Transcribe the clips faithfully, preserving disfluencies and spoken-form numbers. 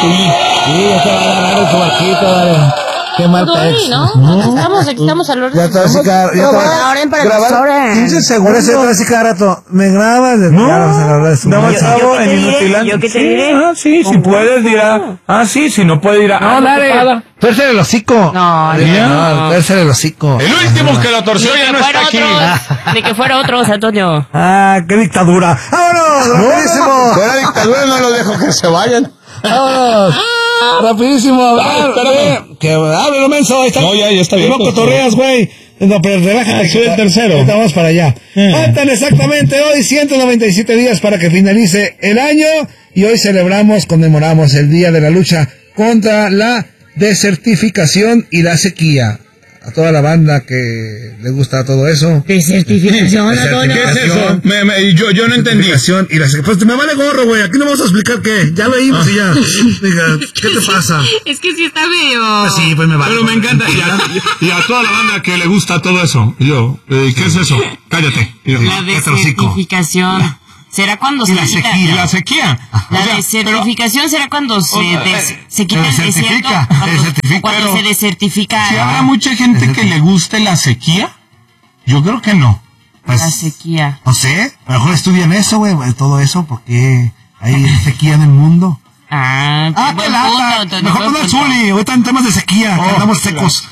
Sí. Sí, ya se va a ganar en su barquito, vale. Qué mal pex. ¿no? ¿no? Aquí estamos, aquí estamos al orden. Ya te vas a cada, ya te vas Ahora para grabar quince segundos. Por eso así cada rato. ¿Me grabas? No, ya vas a grabar su no, madre. chavo, en Inutilandia. Yo que te Sí, diré. ah, sí, si puedes dirá. Ah, sí, si no puedes dirá. No, dale. Tuerce el hocico. No, ¿Ya? No, tuerce el hocico. El último que lo torció ya no está aquí. Ni que fuera otros, Antonio. Ah, qué dictadura. ¡Vámonos! ¡Rapidísimo! Fuera dictadura no lo dejo que se vayan. ¡Vámonos! Rapidísimo, a ver, espérame. que ábrelo, menso, ahí está. No, ya, ya está bien. No cotorreas, güey. No, pero relájate. Ah, soy el tercero. Ahorita vamos para allá. Faltan exactamente hoy ciento noventa y siete días para que finalice el año y hoy celebramos, conmemoramos el Día de la Lucha contra la Desertificación y la Sequía. A toda la banda que le gusta todo eso. Desertificación, Antonio. ¿Qué es eso? Me, me, yo, yo no entendí. Desertificación y la sequía. Pues me vale gorro, güey. Aquí no vamos a explicar qué. Ya leímos y ya. Diga, ¿qué te pasa? Es que sí está medio. Pues sí, pues me vale. Pero me encanta. Y a, y a toda la banda que le gusta todo eso. Y yo, eh, ¿qué es eso? Cállate. Y yo, La desertificación. ¿Será cuando se la quita? sequía. La sequía. La O sea, desertificación será cuando se, o sea, des- eh, se quita el desierto. desertifica, Cuando, desertifica, cuando pero- se desertifica Si habrá mucha gente que le guste la sequía, yo creo que no. Pues, la sequía. no sé. A lo mejor estudian eso, güey. Todo eso, porque hay sequía en el mundo. Ah, Ah, qué buen lata. punto, Antonio, Mejor buen pon al punto. Zuli. Ahorita en temas de sequía, que Oh, andamos secos.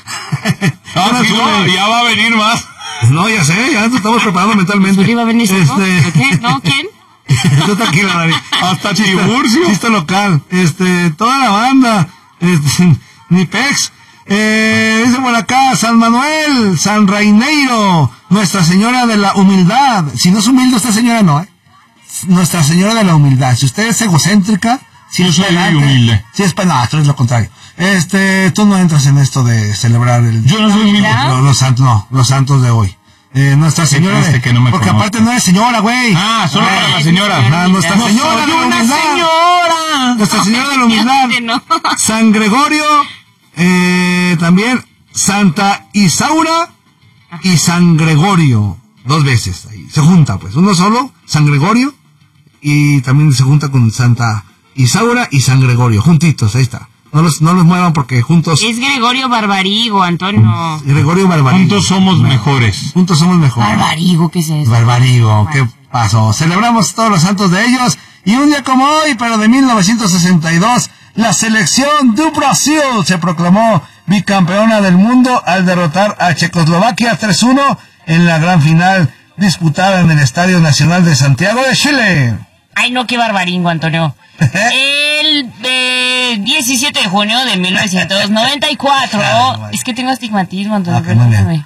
Ah, Pon al sí, no, Zuli. ya va a venir más. No, ya sé, ya nos estamos preparando mentalmente. ¿Zuli va a venir seco? Este... ¿Qué? ¿No? ¿Quién? Tú tranquila, Dani. Hasta Chiste- Tiburcio. Chiste local. Este, toda la banda. Este, Nipex. Eh, dice por acá, San Manuel, San Raineiro, Nuestra Señora de la Humildad. Si no es humilde esta señora, no, ¿eh? Nuestra Señora de la Humildad. Si usted es egocéntrica, si Yo es soy pedante, humilde. si es pedante, no, tú eres lo contrario. Este, tú no entras en esto de celebrar el... Yo no soy humilde. Los, los santos, no, los santos de hoy. Eh, Nuestra Señora triste de, que no me porque conozca. aparte no es señora, güey. Ah, solo Eh, para la señora. Ah, Nuestra No Señora de la una Humildad. señora. Nuestra Señora de la Humildad. Ya no. San Gregorio, eh, también Santa Isaura y San Gregorio. Dos veces ahí. Se junta, pues. Uno solo, San Gregorio, y también se junta con Santa Isaura y San Gregorio. Juntitos, ahí está. No los, no los muevan porque juntos... Es Gregorio Barbarigo, Antonio. Gregorio Barbarigo. Juntos somos mejores. Juntos somos mejores. Barbarigo, ¿qué es eso? Barbarigo, ¿qué pasó? Celebramos todos los santos de ellos y un día como hoy, pero de mil novecientos sesenta y dos, la selección de Brasil se proclamó bicampeona del mundo al derrotar a Checoslovaquia tres uno en la gran final disputada en el Estadio Nacional de Santiago de Chile. Ay, no, qué barbaringo, Antonio. El eh, diecisiete de junio de mil novecientos noventa y cuatro. Es que tengo astigmatismo, Antonio. Ok, muy bien. perdóname.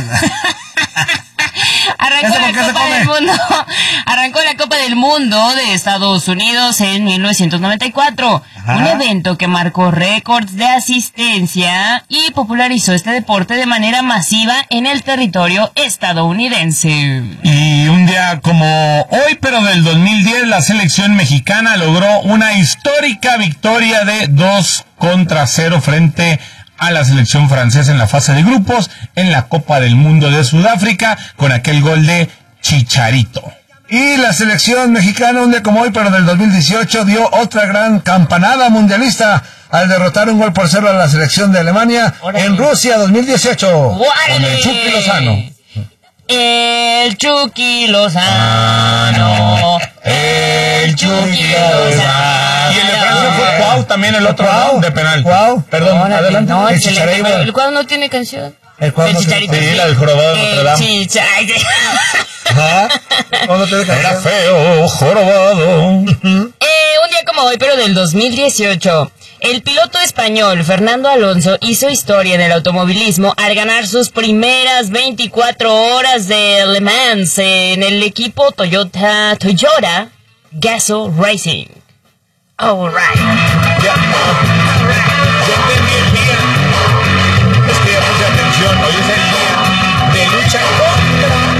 Arrancó ¿Eso la por qué se Copa come? del Mundo. Arrancó la Copa del Mundo de Estados Unidos en mil novecientos noventa y cuatro. Ajá. Un evento que marcó récords de asistencia y popularizó este deporte de manera masiva en el territorio estadounidense. Y un día como hoy, pero del dos mil diez, la selección mexicana logró una histórica victoria de dos contra cero frente a la selección francesa en la fase de grupos en la Copa del Mundo de Sudáfrica con aquel gol de Chicharito. Y la selección mexicana, un día como hoy, pero del dos mil dieciocho, dio otra gran campanada mundialista al derrotar un gol por cero a la selección de Alemania Órale. en Rusia dos mil dieciocho. ¡Órale! Con el Chucky Lozano. El Chucky Lozano. El Chucky Lozano. Y el de Francia fue Cuau, también el otro, Cuau. ¿no? De penal. Cuau. Perdón, Órale, adelante. no, El excelente, Chicharito. pero el cuadro no tiene canción. El cuadro no tiene- Chicharito, sí, la del jorobado de Notre El Dame. Chicharito. Ajá. No, no tiene Era canción. feo, jorobado. Eh, un día como hoy, pero del dos mil dieciocho, el piloto español Fernando Alonso hizo historia en el automovilismo al ganar sus primeras veinticuatro horas de Le Mans en el equipo Toyota Toyota Gazoo Racing. All right. Ya, ya entendí el día. Es que ya puse atención. Hoy es el día de lucha contra